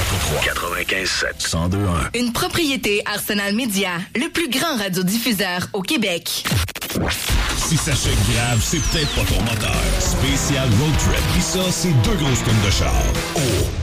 95.7. 102.1. Une propriété Arsenal Media, le plus grand radiodiffuseur au Québec. Si ça chèque grave, c'est peut-être pas ton moteur. Spécial Road Trip. Pis ça, c'est 2 grosses tonnes de char. Oh!